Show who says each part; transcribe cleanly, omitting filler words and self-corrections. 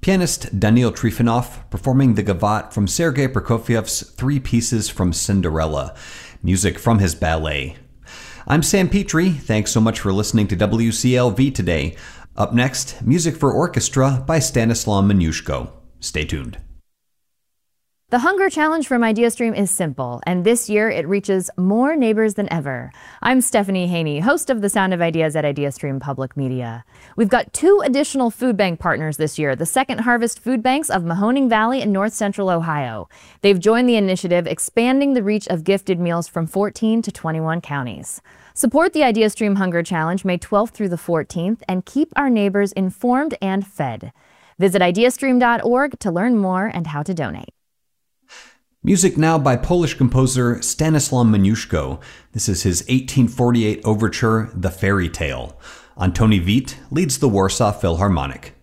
Speaker 1: Pianist Daniil Trifonov performing the Gavotte from Sergei Prokofiev's Three Pieces from Cinderella, music from his ballet. I'm Sam Petrie. Thanks so much for listening to WCLV today. Up next, music for orchestra by Stanislaw Moniuszko. Stay tuned.
Speaker 2: The Hunger Challenge from IdeaStream is simple, and this year it reaches more neighbors than ever. I'm Stephanie Haney, host of The Sound of Ideas at IdeaStream Public Media. We've got 2 additional food bank partners this year, the Second Harvest Food Banks of Mahoning Valley and North Central Ohio. They've joined the initiative, expanding the reach of gifted meals from 14 to 21 counties. Support the IdeaStream Hunger Challenge May 12th through the 14th and keep our neighbors informed and fed. Visit ideastream.org to learn more and how to donate.
Speaker 1: Music now by Polish composer Stanislaw Moniuszko. This is his 1848 overture, The Fairy Tale. Antoni Vit leads the Warsaw Philharmonic.